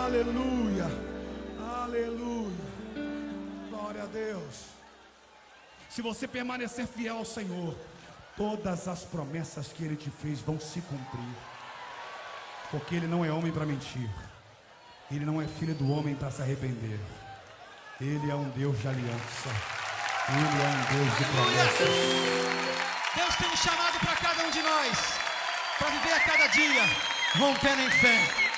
Aleluia. Aleluia. Glória a Deus. Se você permanecer fiel ao Senhor, todas as promessas que Ele te fez vão se cumprir. Porque Ele não é homem para mentir. Ele não é filho do homem para se arrepender. Ele é um Deus de aliança. Ele é um Deus de promessas. Deus tem um chamado para cada um de nós, para viver a cada dia rompendo em fé.